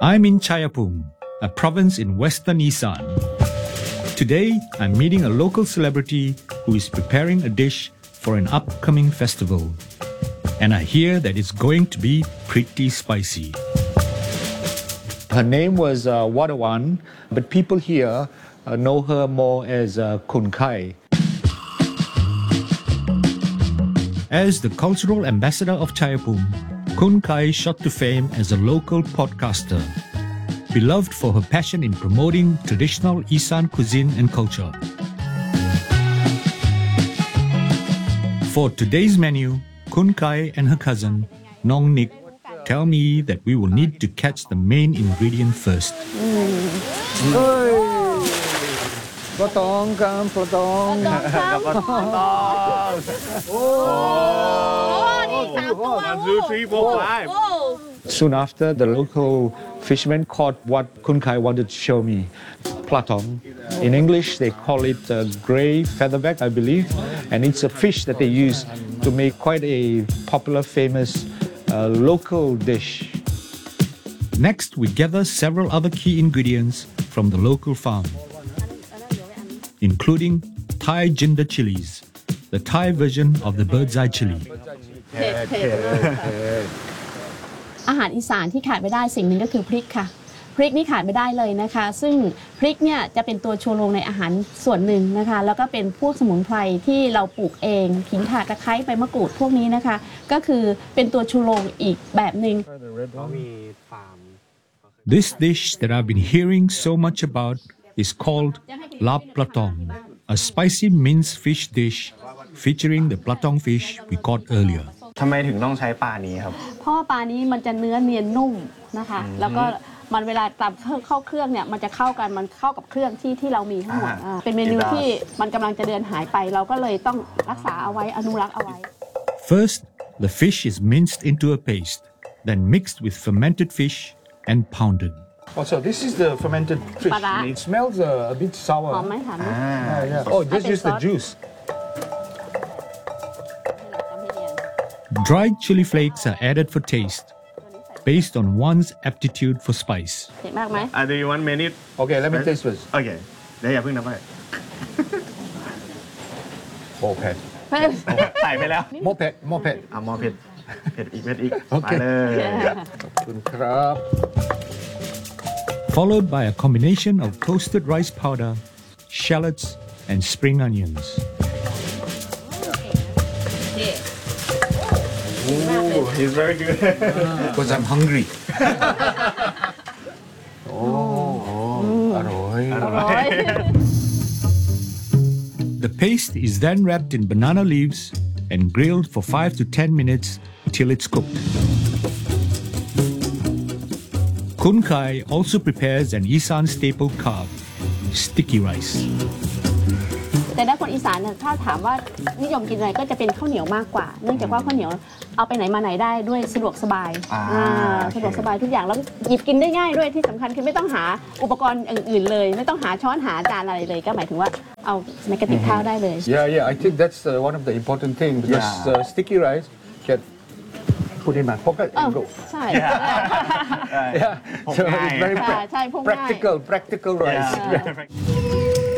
I'm in Chayapum, a province in western Isan. Today, I'm meeting a local celebrity who is preparing a dish for an upcoming festival. And I hear that it's going to be pretty spicy. Her name was Wadawan, but people here know her more as Kun Kai. As the cultural ambassador of Chayapum, Kun Kai shot to fame as a local podcaster, beloved for her passion in promoting traditional Isan cuisine and culture. For today's menu, Kun Kai and her cousin, Nong Nik, tell me that we will need to catch the main ingredient first. Platong. Soon after, the local fishermen caught what Kun Kai wanted to show me, platong. In English, they call it gray featherback, I believe, and it's a fish that they use to make quite a popular, famous local dish. Next, we gather several other key ingredients from the local farm, including Thai ginger chilies, the Thai version of the bird's eye chili. อาหารอีสานที่ขาดไม่ได้สิ่งหนึ่งก็คือพริกค่ะพริกนี่ขาดไม่ได้เลยนะคะซึ่งพริกเนี่ยจะเป็นตัวชูโรงในอาหารส่วนหนึ่งนะคะแล้วก็เป็นพวกสมุนไพรที่เราปลูกเองขิงข่าตะไคร้ใบมะกรูดพวกนี้นะคะก็คือเป็นตัวชูโรงอีกแบบหนึ่ง This dish that I've been hearing so much about is called Lap Platong, a spicy minced fish dish featuring the platong fish we caught earlier. ทำไมถึงต้องใช้ปลานี้ครับเพราะว่าปลานี้มันจะเนื้อเนียนนุ่มนะคะแล้วก็มันเวลาตำเข้าเครื่องเนี่ยมันจะเข้ากันมันเข้ากับเครื่องที่เรามีทั้งหมดเป็นเมนูที่มันกำลังจะเดือนหายไปเราก็เลยต้องรักษาเอาไว้อนุรักษ์เอาไว้ First, the fish is minced into a paste, then mixed with fermented fish and pounded. Oh, so this is the fermented fish. It smells a bit sour. หอมไหมคะ Oh, just use the juice. Dried chili flakes are added for taste, based on one's aptitude for spice. เผ็ดมากไหม Do you want minute Okay, let me taste first. Okay เดี๋ยวอย่าเพิ่งนับไป More pet. ใส่ไปแล้ว More pet. มอเผ็ดอีกเม็ดอีกไปเลย Kun krab. Followed by a combination of toasted rice powder, shallots, and spring onions. Ooh, he's very good. Because I'm hungry. Aroy. The paste is then wrapped in banana leaves and grilled for 5 to 10 minutes till it's cooked. Kun Kai also prepares an Isan staple carb, sticky rice. แต่ถ้าคนอีสานเนี่ยถ้าถามว่านิยมกินอะไรก็จะเป็นข้าวเหนียวมากกว่าเนื่องจากว่าข้าวเหนียวเอาไปไหนมาไหนได้ด้วยสะดวกสบายสะดวกสบายทุกอย่างแล้วหยิบกินได้ง่ายด้วยที่สำคัญคือไม่ต้องหาอุปกรณ์อื่นๆเลยไม่ต้องหาช้อนหาจานอะไรเลยก็หมายถึงว่าเอาในกระติกข้าวได้เลย Yeah, I think that's one of the important things because sticky rice get put in my pocket and go. ใช่ Yeah, so it's very ใช่พวกง่าย practical rice.